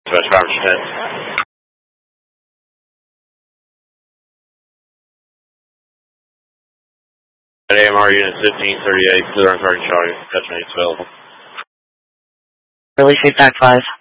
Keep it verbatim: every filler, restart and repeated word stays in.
Dispatch five ten. At A M R Unit fifteen thirty-eight, clear on target Charlie. Catch me, it's available. Release feedback five.